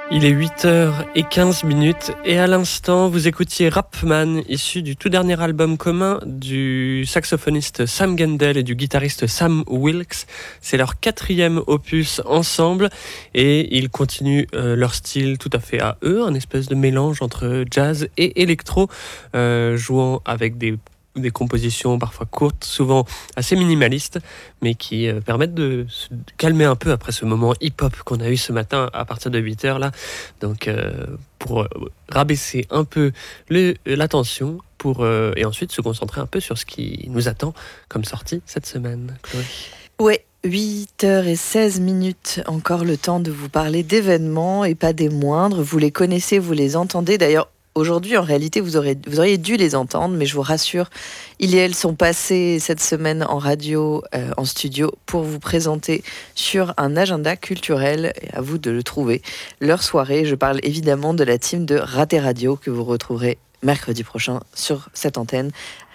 Il est 8h15 et à l'instant, vous écoutiez Rapman, issu du tout dernier album commun du saxophoniste Sam Gendel et du guitariste Sam Wilkes. C'est leur 4e opus ensemble et ils continuent leur style tout à fait à eux, un espèce de mélange entre jazz et électro, jouant avec des compositions parfois courtes, souvent assez minimalistes, mais qui permettent de se calmer un peu après ce moment hip-hop qu'on a eu ce matin à partir de 8h là. Donc pour rabaisser un peu la tension et ensuite se concentrer un peu sur ce qui nous attend comme sortie cette semaine. Chloé. Ouais, 8h16, encore le temps de vous parler d'événements et pas des moindres. Vous les connaissez, vous les entendez. D'ailleurs, aujourd'hui, en réalité, vous auriez dû les entendre, mais je vous rassure, ils et elles sont passés cette semaine en radio, en studio, pour vous présenter sur un agenda culturel, et à vous de le trouver, leur soirée. Je parle évidemment de la team de Raté Radio, que vous retrouverez mercredi prochain sur cette antenne.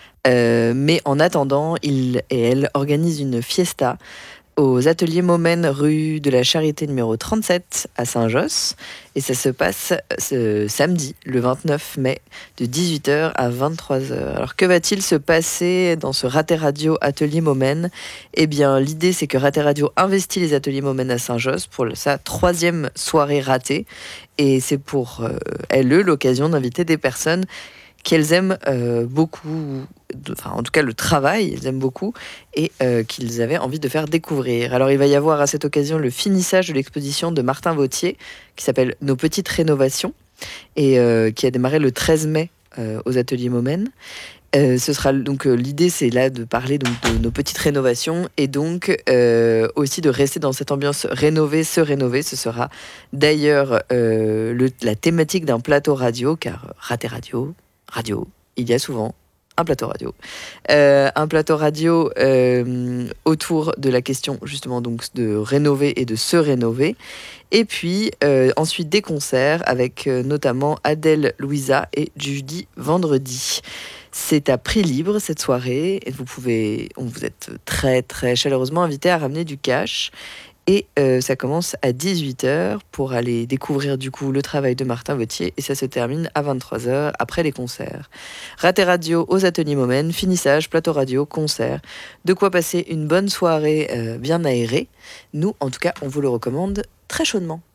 Mais en attendant, ils et elles organisent une fiesta aux ateliers Momen, rue de la Charité numéro 37 à Saint-Josse. Et ça se passe ce samedi, le 29 mai, de 18h à 23h. Alors que va-t-il se passer dans ce Raté Radio Atelier Momen ? Eh bien, l'idée, c'est que Raté Radio investit les ateliers Momen à Saint-Josse pour sa 3e soirée ratée. Et c'est pour l'occasion d'inviter des personnes qu'elles aiment beaucoup, en tout cas le travail, elles aiment beaucoup, et qu'ils avaient envie de faire découvrir. Alors il va y avoir à cette occasion le finissage de l'exposition de Martin Vautier, qui s'appelle Nos petites rénovations, et qui a démarré le 13 mai aux ateliers Momen. Ce sera donc l'idée, c'est là de parler donc de nos petites rénovations et donc aussi de rester dans cette ambiance rénover. Ce sera d'ailleurs la thématique d'un plateau radio, car Raté Radio, il y a souvent un plateau radio. Un plateau radio autour de la question justement donc de rénover et de se rénover. Et puis ensuite des concerts avec notamment Adèle Louisa et Judy Vendredi. C'est à prix libre cette soirée et vous êtes très très chaleureusement invité à ramener du cash. Et ça commence à 18h pour aller découvrir du coup le travail de Martin Vautier et ça se termine à 23h après les concerts. Raté Radio aux ateliers Momen, finissage, plateau radio, concert. De quoi passer une bonne soirée bien aérée. Nous, en tout cas, on vous le recommande très chaudement.